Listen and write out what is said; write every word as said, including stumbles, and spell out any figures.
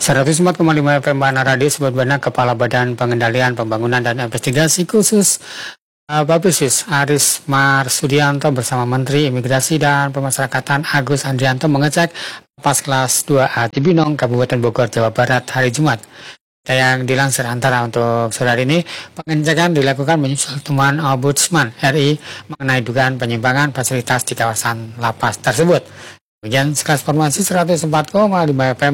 seratus empat koma lima F M Banaradi sebut benar Kepala Badan Pengendalian Pembangunan dan Investigasi Khusus uh, Bappesus Aris Marsudianto bersama Menteri Imigrasi dan Pemasyarakatan Agus Andrianto mengecek lapas kelas dua A Cibinong, Kabupaten Bogor, Jawa Barat hari Jumat. Yang dilansir Antara untuk sore hari ini, pengecekan dilakukan menyusul temuan Ombudsman R I mengenai dugaan penyimpangan fasilitas di kawasan lapas tersebut. Kemudian sekelas formasi seratus empat koma lima F M